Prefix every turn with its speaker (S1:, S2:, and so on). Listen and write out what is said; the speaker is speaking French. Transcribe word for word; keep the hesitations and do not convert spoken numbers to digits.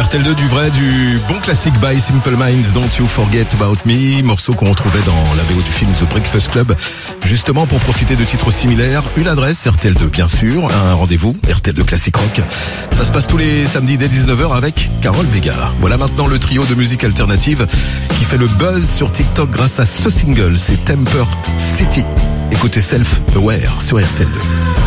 S1: R T L deux, du vrai, du bon classique by Simple Minds, Don't You Forget About Me, morceau qu'on retrouvait dans la B O du film The Breakfast Club. Justement, pour profiter de titres similaires, une adresse, R T L deux bien sûr, un rendez-vous, R T L deux Classic Rock. Ça se passe tous les samedis dès dix-neuf heures avec Carole Vega. Voilà maintenant le trio de musique alternative qui fait le buzz sur TikTok grâce à ce single, c'est Temper City. Écoutez Self Aware sur R T L deux.